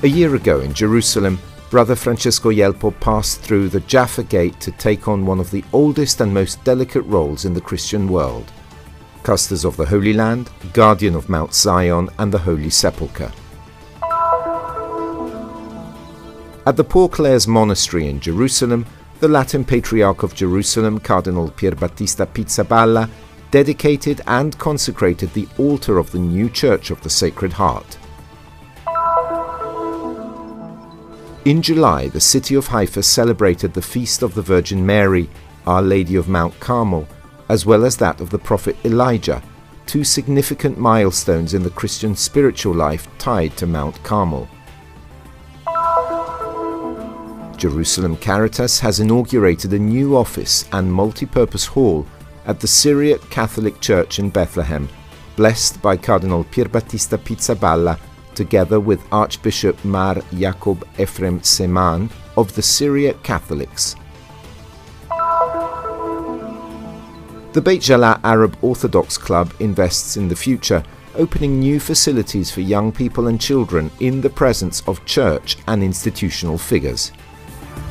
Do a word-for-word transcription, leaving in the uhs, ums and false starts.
A year ago in Jerusalem, Brother Francesco Yelpo passed through the Jaffa Gate to take on one of the oldest and most delicate roles in the Christian world: Custos of the Holy Land, Guardian of Mount Zion and the Holy Sepulchre. At the Poor Clares Monastery in Jerusalem, the Latin Patriarch of Jerusalem, Cardinal Pierbattista Pizzaballa, dedicated and consecrated the altar of the new Church of the Sacred Heart. In July, the city of Haifa celebrated the Feast of the Virgin Mary, Our Lady of Mount Carmel, as well as that of the prophet Elijah, two significant milestones in the Christian spiritual life tied to Mount Carmel. Jerusalem Caritas has inaugurated a new office and multi-purpose hall at the Syriac Catholic Church in Bethlehem, blessed by Cardinal Pierbattista Pizzaballa, together with Archbishop Mar Jacob Ephraim Seman of the Syriac Catholics. The Beit Jala Arab Orthodox Club invests in the future, opening new facilities for young people and children in the presence of church and institutional figures.